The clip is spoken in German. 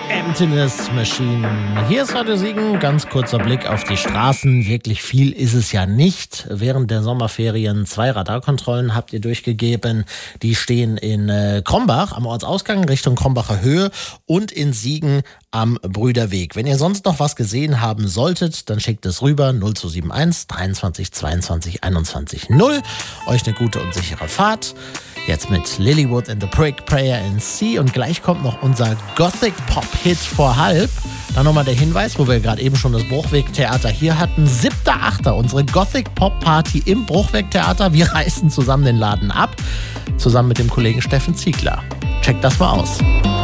Emptiness Machine. Hier ist Radio Siegen. Ganz kurzer Blick auf die Straßen. Wirklich viel ist es ja nicht. Während der Sommerferien 2 Radarkontrollen habt ihr durchgegeben. Die stehen in Krombach am Ortsausgang Richtung Krombacher Höhe und in Siegen am Brüderweg. Wenn ihr sonst noch was gesehen haben solltet, dann schickt es rüber 0271 23 22 21 0. Euch eine gute und sichere Fahrt. Jetzt mit Lilywood and the Prick, Prayer in C. Und gleich kommt noch unser Gothic-Pop-Hit vor halb. Dann nochmal der Hinweis, wo wir gerade eben schon das Bruchweg-Theater hier hatten. 7.8. unsere Gothic-Pop-Party im Bruchweg-Theater. Wir reißen zusammen den Laden ab. Zusammen mit dem Kollegen Steffen Ziegler. Checkt das mal aus.